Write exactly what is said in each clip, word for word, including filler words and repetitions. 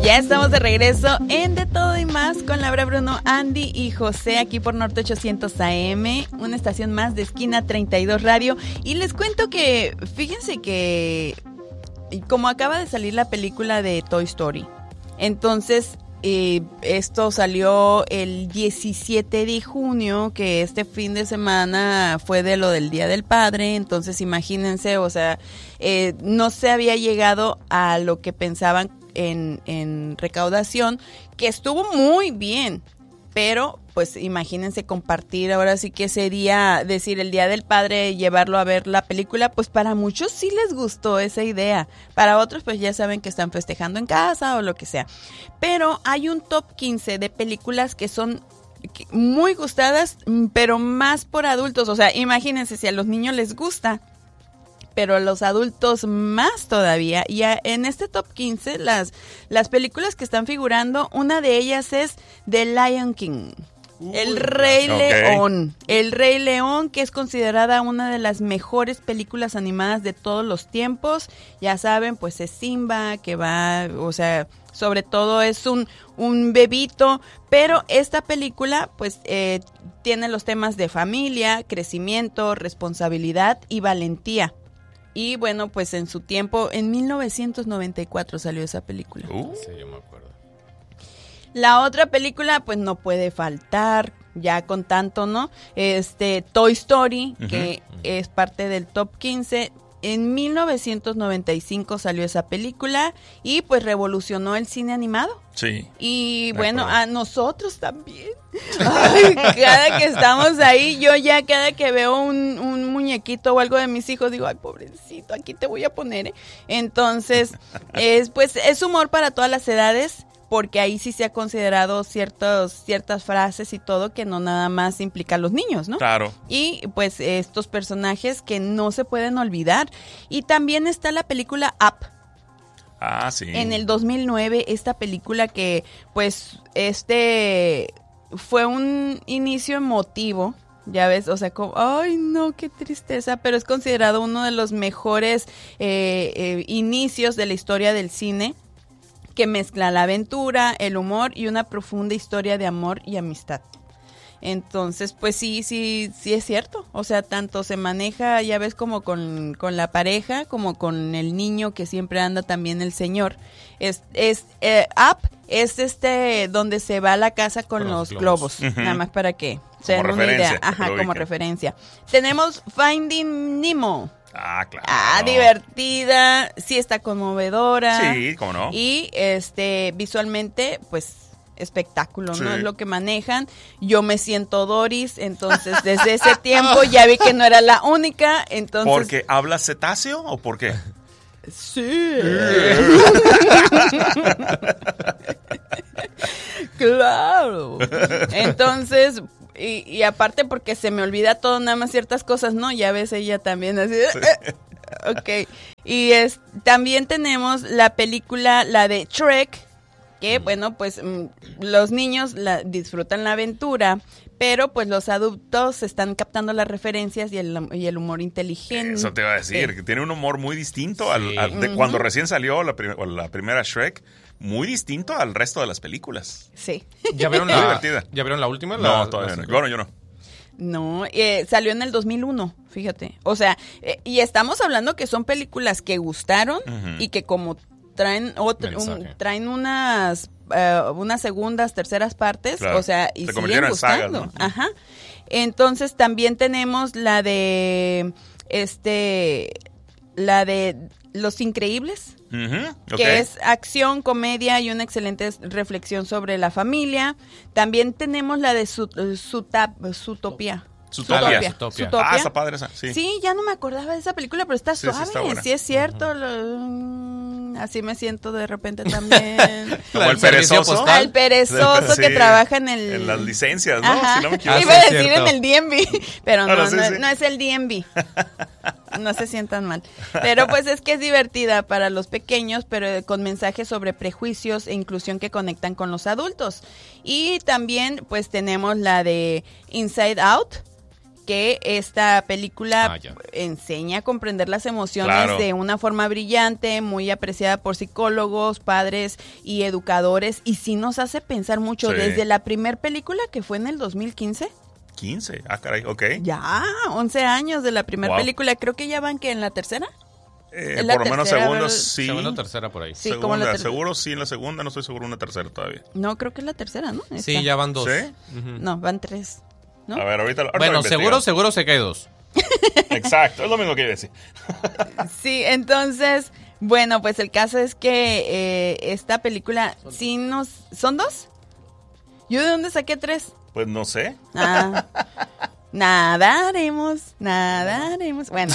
Ya estamos de regreso en De Todo y Más con Laura, Bruno, Andy y José aquí por Norte ochocientos A M, una estación más de Esquina treinta y dos Radio. Y les cuento que, fíjense que como acaba de salir la película de Toy Story, entonces eh, esto salió el diecisiete de junio, que este fin de semana fue de lo del Día del Padre, entonces imagínense, o sea, eh, no se había llegado a lo que pensaban En, en recaudación, que estuvo muy bien, pero pues imagínense compartir ahora sí que ese día, decir el Día del Padre, llevarlo a ver la película, pues para muchos sí les gustó esa idea, para otros pues ya saben que están festejando en casa o lo que sea, pero hay un top quince de películas que son muy gustadas, pero más por adultos, o sea, imagínense si a los niños les gusta, pero a los adultos más todavía. Y a, en este top quince, las, las películas que están figurando, una de ellas es The Lion King. Uy, el Rey okay. León. El Rey León, que es considerada una de las mejores películas animadas de todos los tiempos. Ya saben, pues es Simba, que va, o sea, sobre todo es un, un bebito. Pero esta película, pues, eh, tiene los temas de familia, crecimiento, responsabilidad y valentía. Y bueno, pues en su tiempo, en mil novecientos noventa y cuatro salió esa película. Uh, sí, yo me acuerdo. La otra película, pues no puede faltar, ya con tanto, ¿no? Este, Toy Story, uh-huh. que uh-huh. es parte del top quince. En mil novecientos noventa y cinco salió esa película y pues revolucionó el cine animado. Sí. Y bueno, acuerdo. A nosotros también. Ay, cada que estamos ahí, yo ya cada que veo un, un muñequito o algo de mis hijos, digo, ay, pobrecito, aquí te voy a poner. ¿eh? Entonces, es, pues es humor para todas las edades, porque ahí sí se ha considerado ciertos, ciertas frases y todo que no nada más implica a los niños, ¿no? Claro. Y pues estos personajes que no se pueden olvidar. Y también está la película Up. Ah, sí. En el dos mil nueve, esta película que pues este fue un inicio emotivo. Ya ves, o sea, como, ay no, qué tristeza, pero es considerado uno de los mejores eh, eh, inicios de la historia del cine, que mezcla la aventura, el humor y una profunda historia de amor y amistad. Entonces, pues sí, sí, sí es cierto. O sea, tanto se maneja, ya ves, como con, con la pareja, como con el niño que siempre anda también el señor. Es, es eh, Up es este donde se va a la casa con, con los, los globos, globos. Uh-huh. Nada más para que se den una idea. Ajá, como referencia. Tenemos Finding Nemo. Ah, claro. Ah, divertida, sí está conmovedora. Sí, cómo no. Y este visualmente, pues, espectáculo, sí. ¿no? Es lo que manejan. Yo me siento Doris, entonces desde ese tiempo ya vi que no era la única, entonces... ¿Porque habla cetáceo o por qué? Sí. Claro. Entonces... Y, y aparte porque se me olvida todo, nada más ciertas cosas, ¿no? Ya ves ella también así. Sí. Eh, ok. Y es, también tenemos la película, la de Shrek, que bueno, pues mm, los niños la, disfrutan la aventura, pero pues los adultos están captando las referencias y el, y el humor inteligente. Eso te iba a decir, que tiene un humor muy distinto sí. al, al, de uh-huh. cuando recién salió la, prim- la primera Shrek. Muy distinto al resto de las películas. Sí. ¿Ya vieron la, divertida. ¿Ya vieron la última? No, la, todavía la no. Bueno, yo no. No, eh, salió en el dos mil uno, fíjate. O sea, eh, y estamos hablando que son películas que gustaron uh-huh. y que como traen otro, un, traen unas uh, unas segundas, terceras partes, claro. o sea, y se siguen gustando. Sagas, ¿no? Ajá. Entonces también tenemos la de este la de Los Increíbles. Uh-huh. Okay. Que es acción, comedia y una excelente reflexión sobre la familia. También tenemos la de su, su, Zootopia. Zootopia. Zootopia. Ah, está padre esa. Sí. sí, ya no me acordaba de esa película, pero está sí, suave. Sí, está sí es cierto. Uh-huh. Lo, así me siento de repente también. Como el perezoso. El perezoso sí, que trabaja en el... En las licencias, ¿no? Si no me equivoco. Iba a decir cierto. En el D M V, pero no, no, sí, no, sí. no es el D M V. No se sientan mal. Pero pues es que es divertida para los pequeños, pero con mensajes sobre prejuicios e inclusión que conectan con los adultos. Y también pues tenemos la de Inside Out, que esta película ah, enseña a comprender las emociones claro. de una forma brillante, muy apreciada por psicólogos, padres y educadores, y sí nos hace pensar mucho sí. desde la primer película que fue en el dos mil quince. quince, ah caray, ok. Ya, once años de la primera wow. película, creo que ya van que en la tercera. Eh, por lo menos segunda, sí. Segunda o tercera por ahí. Sí, segunda, como la ter- seguro sí en la segunda, no estoy seguro en una tercera todavía. No, creo que es la tercera, ¿no? Esta. Sí, ya van dos. ¿Sí? Uh-huh. No, van tres, ¿no? A ver, ahorita, ahorita Bueno, lo seguro, seguro sé que hay dos. Exacto, es lo mismo que iba a decir. Sí, entonces, bueno, pues el caso es que eh, esta película sí nos... ¿Son dos? ¿Yo de dónde saqué tres? Pues no sé. Ah, nadaremos, nadaremos. Bueno.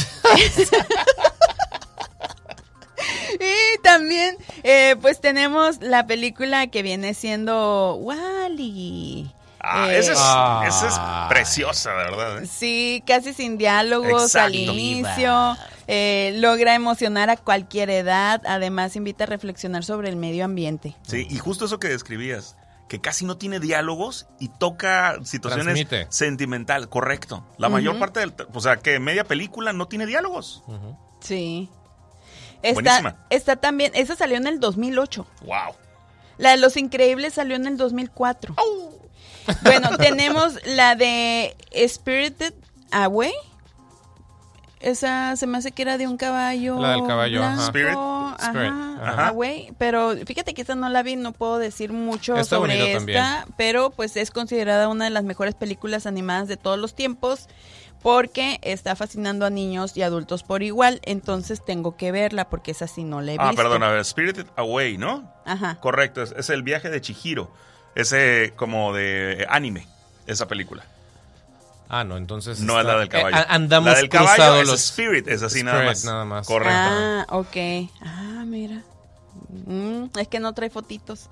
Y también, eh, pues tenemos la película que viene siendo Wall-E. Ah, eh, esa, es, ah. esa es preciosa, de verdad. ¿eh? Sí, casi sin diálogos Exacto. al inicio. Eh, logra emocionar a cualquier edad. Además, invita a reflexionar sobre el medio ambiente. Sí, y justo eso que describías, que casi no tiene diálogos y toca situaciones Transmite. sentimental, correcto. La Uh-huh. mayor parte del, o sea, que media película no tiene diálogos. Uh-huh. Sí. Está, Buenísima. está también, esa salió en el dos mil ocho. Wow. La de Los Increíbles salió en el dos mil cuatro. Bueno, tenemos la de Spirited Away. Esa se me hace que era de un caballo. La del caballo, blanco. ajá. Spirit. Ajá, Spirit, ajá. Away. Pero fíjate que esta no la vi, no puedo decir mucho Está sobre bonito esta. también. Pero pues es considerada una de las mejores películas animadas de todos los tiempos. Porque está fascinando a niños y adultos por igual. Entonces tengo que verla porque esa sí no la he visto. Ah, perdón, a ver, Spirited Away, ¿no? Ajá. Correcto, es, es el viaje de Chihiro. Ese como de anime, esa película. Ah, no, entonces... No es está- la del caballo. Eh, andamos la del caballo cruzados es los... Spirit, es así nada Spirit, más. nada más. Correcto. Ah, ok. Ah, mira. Mm, es que no trae fotitos.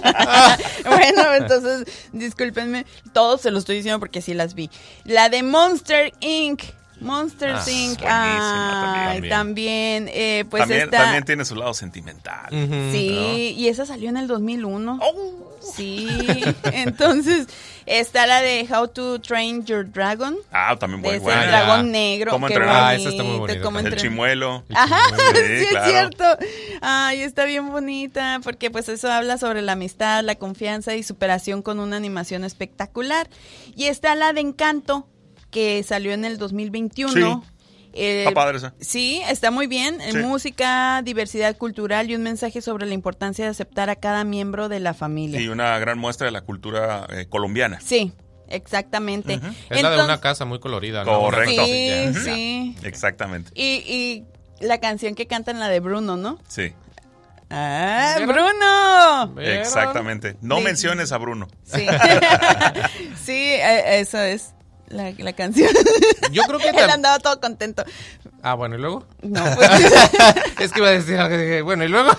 Bueno, entonces, discúlpenme. Todos se lo estoy diciendo porque sí las vi. La de Monster incorporated. Monster Ah, incorporated. buenísima Ay, también. también. eh, pues también, esta, también tiene su lado sentimental. Ujú. Sí, y esa salió en el dos mil uno. Oh. Sí, entonces está la de How to Train Your Dragon. Ah, también De muy ese buena. dragón negro. ¿Cómo qué entrenar? Ah, esa está muy bonita cómo también. El entren- chimuelo. Ajá, Sí, sí, claro. es cierto. Ay, está bien bonita, porque pues eso habla sobre la amistad, la confianza y superación con una animación espectacular. Y está la de Encanto, que salió en el dos mil veintiuno. Eh, Está padre esa. Sí, está muy bien. En Sí. música, diversidad cultural y un mensaje sobre la importancia de aceptar a cada miembro de la familia. Y una gran muestra de la cultura eh, colombiana. Sí, exactamente. Ujú. Es la de Entonces- una casa muy colorida, ¿no? Correcto. Una cosa Sí, así, ya. sí. Exactamente. Y, y la canción que cantan, la de Bruno, ¿no? Sí, ¡Ah, ¿Vieron? Bruno! ¿Vieron? exactamente. No Sí. menciones a Bruno. Sí, sí, eh, eso es la, la canción. Yo creo que Él tam- andaba todo contento. Ah, bueno, ¿y luego? No, pues, Es que iba a decir algo, dije, bueno, ¿y luego?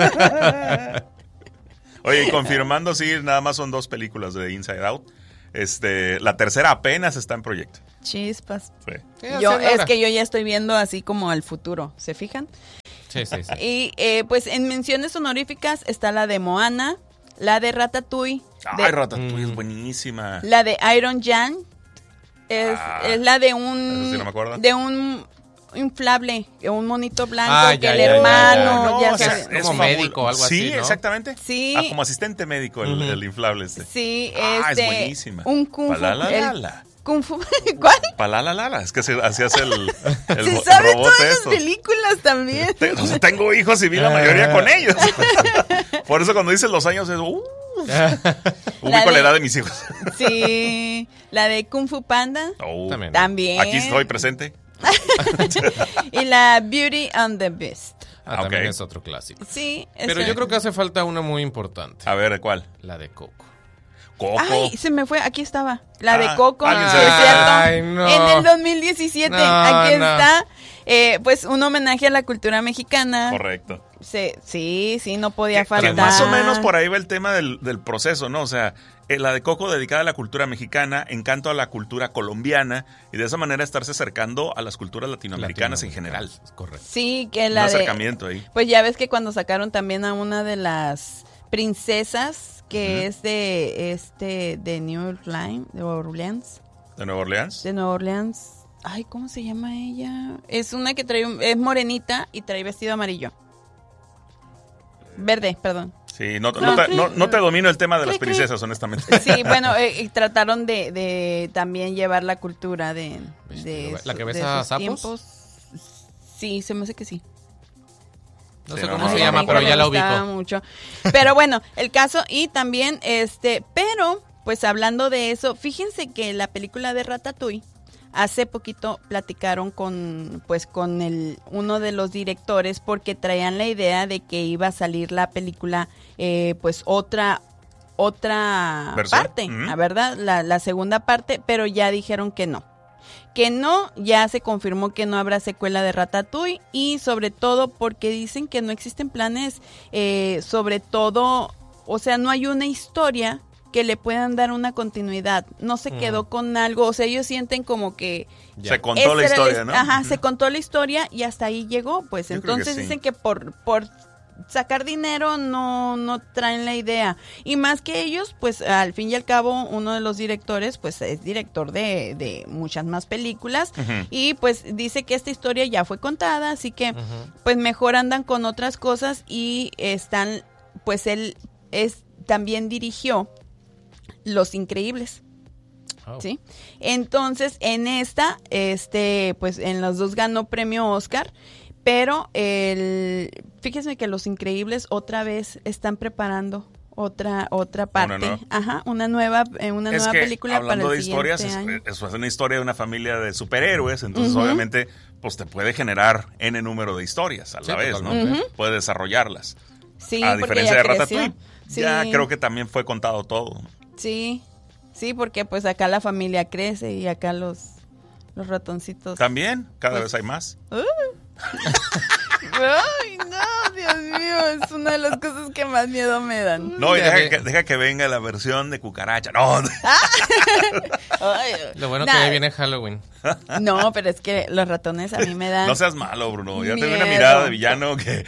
Oye, y confirmando, sí, nada más son dos películas de Inside Out. Este, la tercera apenas está en proyecto. chispas. Sí. Sí, Yo, así es ahora. que yo ya estoy viendo así como al futuro, ¿se fijan? Sí, sí, sí. Y eh, pues en menciones honoríficas está la de Moana, la de Ratatouille, de- Ay, Ratatouille Mm. es buenísima. la de Iron Giant, es, Ah, es la de eso un sí no me acuerdo. de un inflable, un monito blanco Ah, que ya, el ya, ya, hermano, No, ya o sea, sabe. es como fabulo- médico o algo sí, así, ¿no? exactamente. Sí. Ah, como asistente médico, el, Ujú. el inflable este. Sí, Ah, es este, buenísima. un kung fu, Palalalala. el kung fu, ¿cuál? Palalala, es que se- así hace el, el Se bo- sabe robot todas las esto. películas también. Te- o sea, tengo hijos y vi la mayoría con ellos. Por eso cuando dices los años es... Uh, ubico la, de- edad de mis hijos. Sí, la de Kung Fu Panda Oh, También. también. Aquí estoy presente. Y la Beauty and the Beast. Ah, Ah, también ok. es otro clásico. Sí, Pero esa- yo creo que hace falta una muy importante. A ver, ¿cuál? La de Coco. Coco. Ay, se me fue, aquí estaba. La Ah, de Coco, alguien ¿es se ve. cierto? Ay, no. En el dos mil diecisiete, No, aquí no. está. Eh, pues un homenaje a la cultura mexicana. Correcto. Se- sí, sí, no podía Que, que faltar. más o menos por ahí va el tema del, del proceso, ¿no? O sea, eh, la de Coco dedicada a la cultura mexicana, Encanto a la cultura colombiana, y de esa manera estarse acercando a las culturas latinoamericanas en general. Latinoamericanas, Correcto. Sí, que Un la de... acercamiento ahí. Pues ya ves que cuando sacaron también a una de las princesas, que Ujú. es de este de New Orleans, de Orleans. ¿De Nueva Orleans? De Nueva Orleans. Ay, ¿cómo se llama ella? Es una que trae, un- es morenita y trae vestido amarillo. Verde, perdón. Sí, no, no, No, te, sí. no, no te domino el tema de las Cri, cri. princesas, honestamente. Sí, bueno, eh, y trataron de, de también llevar la cultura de, de ¿La que su- besa de sus sapos? tiempos. Sí, se me hace que sí. No Sí, sé no, cómo no, se no, llama, no, pero no, ya la Me gustaba ubico. mucho. Pero bueno, el caso y también, este, pero, pues hablando de eso, fíjense que la película de Ratatouille, hace poquito platicaron con, pues, con el uno de los directores porque traían la idea de que iba a salir la película, eh, pues otra otra ¿Versión? parte, Ujú. la verdad, la, la segunda parte, pero ya dijeron que no. Que no, ya se confirmó que no habrá secuela de Ratatouille y sobre todo porque dicen que no existen planes, eh, sobre todo, o sea, no hay una historia que le puedan dar una continuidad, no se Mm. quedó con algo, o sea, ellos sienten como que Ya. Se contó la esa era historia, ¿no? Ajá, Ujú. se contó la historia y hasta ahí llegó, pues Yo creo que entonces sí. dicen que por por sacar dinero no no traen la idea y más que ellos, pues al fin y al cabo uno de los directores pues es director de, de muchas más películas Ujú. y pues dice que esta historia ya fue contada, así que Ujú. pues mejor andan con otras cosas y están, pues él es también dirigió Los Increíbles. Oh. ¿Sí? Entonces, en esta, este, pues en los dos ganó premio Oscar, pero el, fíjense que Los Increíbles otra vez están preparando otra otra parte, nueva. ajá, una nueva eh, una Es nueva que, película hablando para el de historias, es, siguiente año. es es una historia de una familia de superhéroes, entonces Ujú. obviamente pues te puede generar N número de historias a la Sí, vez, totalmente. ¿no? Ujú. Puede desarrollarlas. Sí, a porque diferencia ya de creció. Ratatouille, Sí, ya creo que también fue contado todo. sí, sí, porque pues acá la familia crece y acá los los ratoncitos. También, cada Pues- vez hay más. Ay, no, Dios mío, es una de las cosas que más miedo me dan. No, y Ya deja ve. que, deja que venga la versión de cucaracha. No, Ay, Lo bueno nah, que viene Halloween. No, pero es que los ratones a mí me dan. no seas malo, Bruno. Ya te vi una Miedo. mirada de villano que...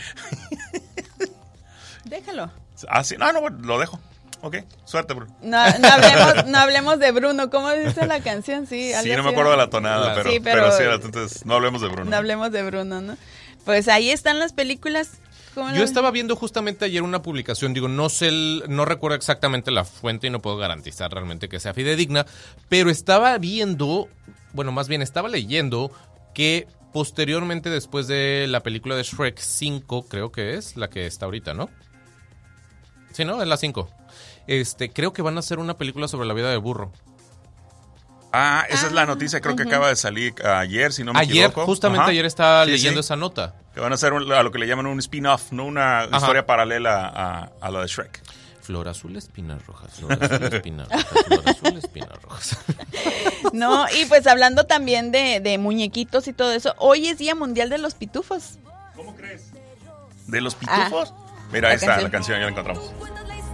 Déjalo. Ah, sí, no, no, lo dejo. Ok, suerte, Bruno. No, no hablemos, no hablemos de Bruno. ¿Cómo dice la canción? Sí, algo Sí, no me así, acuerdo de ¿no? la tonada, pero, Sí, pero, pero- sí, entonces no hablemos de Bruno. No hablemos de Bruno, ¿no? Pues ahí están las películas. ¿Cómo Yo la- estaba viendo justamente ayer una publicación, digo, no sé, el- no recuerdo exactamente la fuente y no puedo garantizar realmente que sea fidedigna, pero estaba viendo, bueno, más bien estaba leyendo que posteriormente después de la película de Shrek cinco, creo que es la que está ahorita, ¿no? Sí, ¿no? Es la cinco. Este, creo que van a hacer una película sobre la vida del burro. Ah, esa es la Ah, noticia, creo que ujú. acaba de salir ayer, si no me Ayer, equivoco. justamente Ajá. ayer estaba Sí, leyendo sí. esa nota. Que van a hacer un- a lo que le llaman un spin-off, no una Ajá. historia paralela a, a la de Shrek. Flor azul, espinas rojas, flor azul, espinas rojas, flor azul, espinas rojas. No, y pues hablando también de, de muñequitos y todo eso, hoy es Día Mundial de los Pitufos. ¿Cómo crees? ¿De los pitufos? Mira, la ahí está canción. la canción, ya la encontramos.